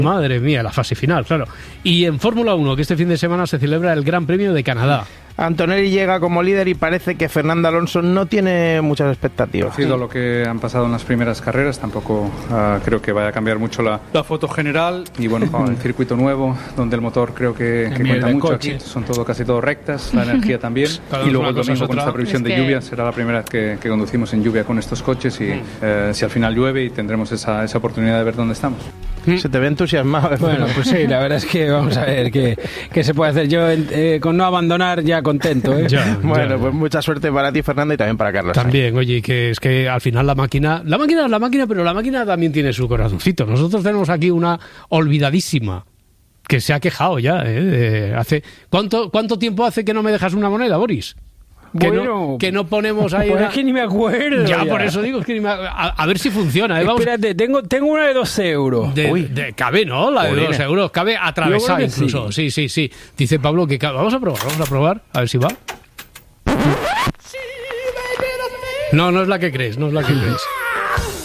Madre mía, la fase final, claro. Y en Fórmula 1, que este fin de semana se celebra el Gran Premio de Canadá. Antonelli llega como líder y parece que Fernando Alonso no tiene muchas expectativas. Parecido a lo que han pasado en las primeras carreras, tampoco creo que vaya a cambiar mucho la foto general. Y bueno, el circuito nuevo, donde el motor creo que cuenta mucho. Aquí son casi todo rectas, la energía también. Y luego el domingo con esta previsión de lluvia, será la primera vez que conducimos en lluvia con estos coches y si al final llueve y tendremos esa oportunidad de ver dónde estamos. Se te ve entusiasmado. Bueno, pues sí, la verdad es que vamos a ver qué se puede hacer. Yo con no abandonar ya contento, ¿eh? Bueno, pues mucha suerte para ti, Fernando, y también para Carlos. También, oye, que es que al final la máquina, pero la máquina también tiene su corazoncito. Nosotros tenemos aquí una olvidadísima que se ha quejado ya, hace ¿cuánto tiempo hace que no me dejas una moneda, Boris? Que no ponemos ahí. Pues es que ni me acuerdo. Ya, por eso digo, es que a ver si funciona. Vamos. Espérate, tengo una de 2 euros. Cabe, ¿no? La de 2 euros. Cabe atravesar incluso. Sí. Dice Pablo que vamos a probar. A ver si va. No es la que crees.